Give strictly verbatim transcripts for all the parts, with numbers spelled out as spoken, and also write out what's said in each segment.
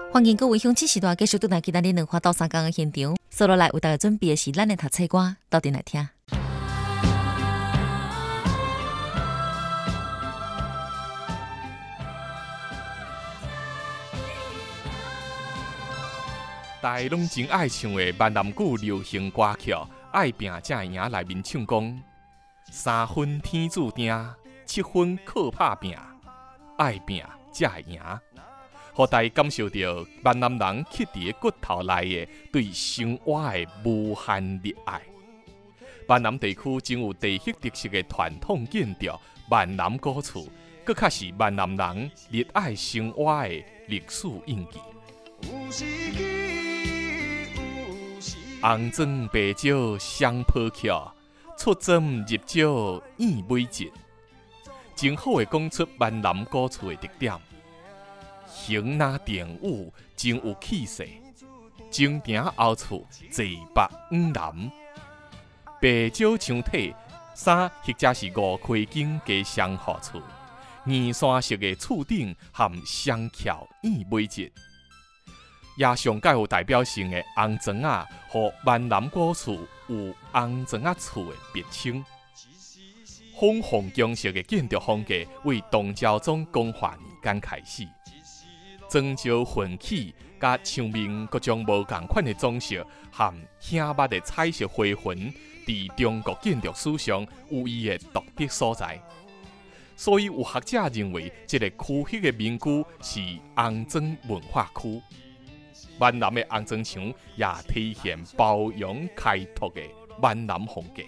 欢迎各位乡亲时代继续倒来今仔日两花到三工的现场，所落来为大家准备的是咱的读册歌，到底来听。 大家拢真爱唱的闽南语流行歌曲《爱拼才会赢》内面唱讲：三分天注定，七分靠打拼，爱拼才会赢。互大家感受到闽南人刻伫骨头内的对生活的无限热爱。闽南地区真有地域特色的传统建筑闽南古厝，佫较是闽南人热爱生活的历史印记。红砖白石双坡桥，出针入石燕尾节，真好的讲出闽南古厝的特点。形若电舞，真有气势。前庭后厝，坐北五南。白石墙体，三或者是五开间加双户厝，二山式的厝顶含双桥燕尾节。也上介有代表性的红砖仔，和闽南古厝有红砖仔厝的别称。凤凰宫式的建筑风格为唐昭宗光化年间开始，砖石混起，甲墙面各种无同款的装饰，和显捌的彩色花纹，伫中国建筑史上有伊的独特所在。所以有学者认为，这个区域的名句是红砖文化区。闽南的红砖墙也体现包容开拓的闽南风格。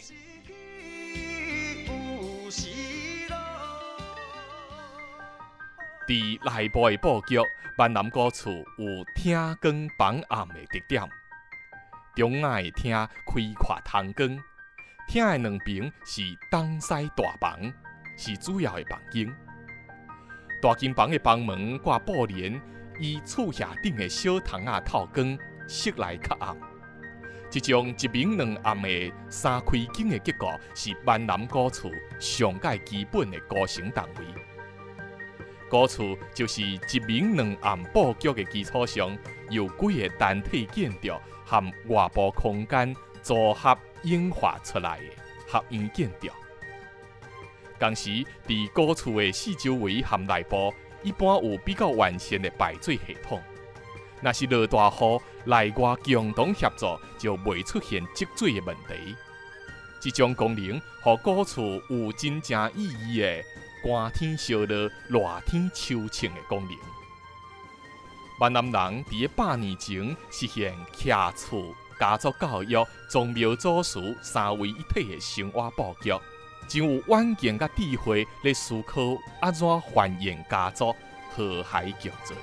伫内部的布局，闽南古厝有厅光房暗的特点。中央的厅开阔通光，厅的两边是东西大房，是主要的房间。大间房的房门挂布帘。以厝下顶的小窗仔透光，室内较暗。这种一明两暗的三开间的结构，是闽南古厝上界基本的构成单位。古厝就是一明两暗布局的基础上，由几个单体建筑和外部空间组合演化出来的合院建筑。同时，伫古厝的四周围和内部，一般有比较完善的排水系统。若是落大雨，内外共同协作，就袂出现积水的问题。这种功能，互古厝有真正意义的寒天烧热、热天抽清的功能。闽南人伫百年前实现徛厝、家族教育、宗庙祖师三位一体的生活布局。真有远见甲智慧来思考安怎繁衍家族、和谐共存。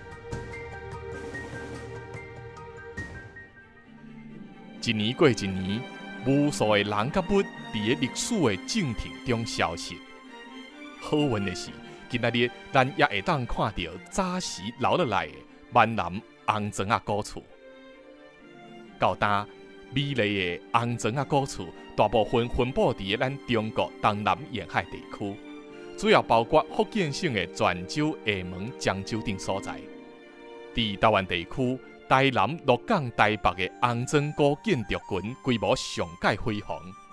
一年过一年，无数的人甲物伫历史的进程中消失。好运的是，今仔日咱也会当看到早时留落来的闽南红砖仔古厝。到今，美丽的红砖仔古厝，大部分分布伫咱中国东南沿海地区，主要包括福建省的泉州、厦门、漳州等所在。伫台湾地区，台南、鹿港、台北的红砖古建筑群规模上界辉煌。